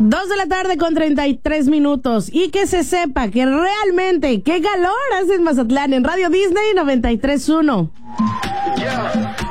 2 de la tarde con 33 minutos. Y que se sepa que realmente qué calor hace en Mazatlán en Radio Disney 93.1. Yeah.